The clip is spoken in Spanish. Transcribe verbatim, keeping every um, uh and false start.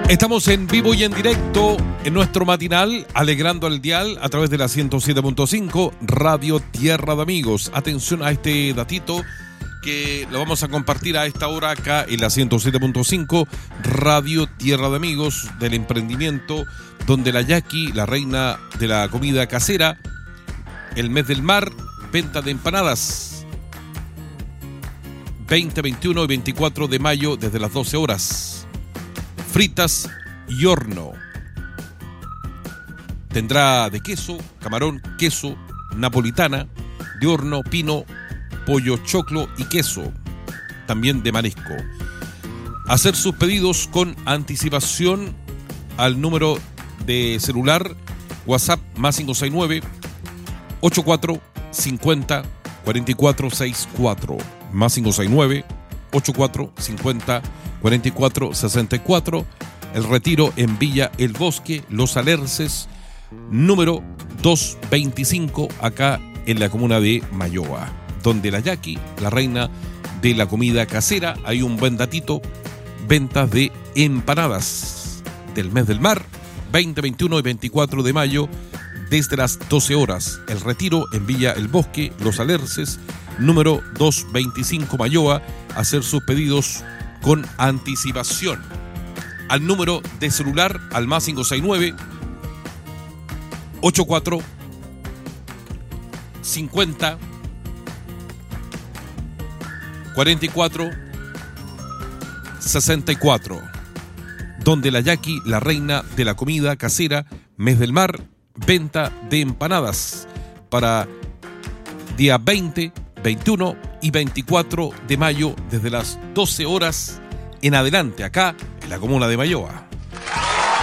Estamos en vivo y en directo en nuestro matinal, alegrando al dial a través de la ciento siete punto cinco, Radio Tierra de Amigos. Atención a este datito que lo vamos a compartir a esta hora acá en la ciento siete punto cinco, Radio Tierra de Amigos, del emprendimiento donde la Yaqui, la reina de la comida casera, el mes del mar, venta de empanadas, veinte, veintiuno y veinticuatro de mayo desde las doce horas. Fritas y horno. Tendrá de queso, camarón, queso, napolitana, de horno, pino, pollo choclo y queso. También de marisco. Hacer sus pedidos con anticipación al número de celular WhatsApp más cinco seis nueve, ochenta y cuatro, cincuenta, cuarenta y cuatro sesenta y cuatro. Más cinco seis nueve, ochenta y cuatro, cincuenta, cuarenta y cuatro sesenta y cuatro. El Retiro en Villa El Bosque, Los Alerces, número doscientos veinticinco, acá en la comuna de Mayoa, donde la Yaqui, la reina de la comida casera. Hay un buen datito: ventas de empanadas del mes del mar, veinte, veintiuno y veinticuatro de mayo desde las doce horas. El Retiro en Villa El Bosque, Los Alerces, número doscientos veinticinco, Mayoa. Hacer sus pedidos con anticipación al número de celular al más cinco seis nueve, ochenta y cuatro, cincuenta, cuarenta y cuatro sesenta y cuatro, donde la Yaqui, la reina de la comida casera, mes del mar, venta de empanadas para día veinte, veintiuno y veinticuatro de mayo desde las doce horas en adelante, acá en la comuna de Mayoa.